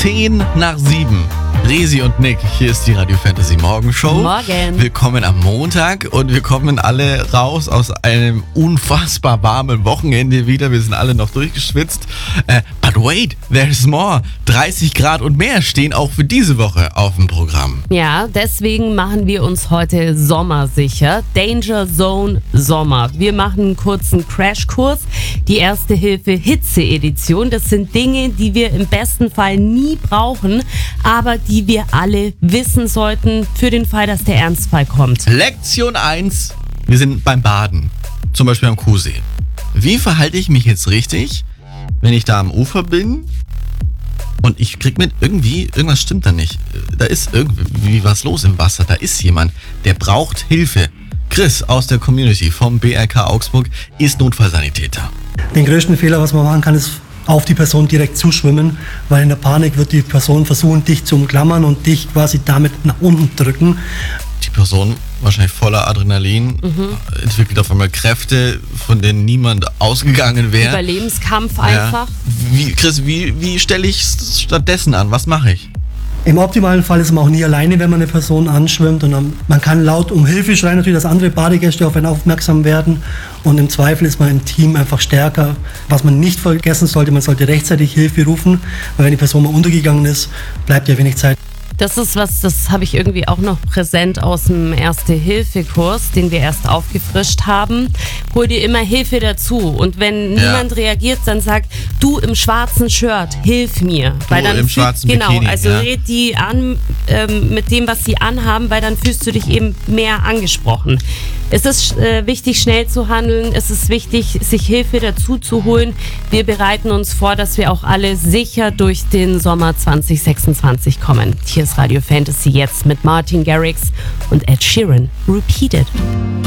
7:10. Resi und Nick, hier ist die Radio Fantasy Morgenshow. Morgen. Willkommen am Montag und wir kommen alle raus aus einem unfassbar warmen Wochenende wieder. Wir sind alle noch durchgeschwitzt. But wait, there's more. 30 Grad und mehr stehen auch für diese Woche auf dem Programm. Ja, deswegen machen wir uns heute sommersicher. Danger Zone Sommer. Wir machen einen kurzen Crashkurs. Die Erste-Hilfe-Hitze-Edition. Das sind Dinge, die wir im besten Fall nie brauchen, aber die wir alle wissen sollten für den Fall, dass der Ernstfall kommt. Lektion 1. Wir sind beim Baden. Zum Beispiel am Kuhsee. Wie verhalte ich mich jetzt richtig, wenn ich da am Ufer bin und ich krieg mit irgendwas stimmt da nicht. Da ist irgendwie was los im Wasser. Da ist jemand, der braucht Hilfe. Chris aus der Community vom BRK Augsburg ist Notfallsanitäter. Den größten Fehler, was man machen kann, ist auf die Person direkt zuschwimmen, weil in der Panik wird die Person versuchen, dich zu umklammern und dich quasi damit nach unten drücken. Die Person, wahrscheinlich voller Adrenalin, entwickelt auf einmal Kräfte, von denen niemand ausgegangen wäre. Überlebenskampf einfach. Ja. Chris, wie stelle ich es stattdessen an? Was mache ich? Im optimalen Fall ist man auch nie alleine, wenn man eine Person anschwimmt. Und man kann laut um Hilfe schreien, natürlich, dass andere Badegäste auf einen aufmerksam werden. Und im Zweifel ist man im Team einfach stärker. Was man nicht vergessen sollte, man sollte rechtzeitig Hilfe rufen, weil wenn die Person mal untergegangen ist, bleibt ja wenig Zeit. Das ist was, das habe ich irgendwie auch noch präsent aus dem Erste-Hilfe-Kurs, den wir erst aufgefrischt haben. Hol dir immer Hilfe dazu. Und wenn niemand reagiert, dann sag, du im schwarzen Shirt, hilf mir. Du im schwarzen Bikini. Genau, also red die an mit dem, was sie anhaben, weil dann fühlst du dich eben mehr angesprochen. Es ist wichtig, schnell zu handeln. Es ist wichtig, sich Hilfe dazu zu holen. Wir bereiten uns vor, dass wir auch alle sicher durch den Sommer 2026 kommen. Hier ist Radio Fantasy jetzt mit Martin Garrix und Ed Sheeran. Repeated.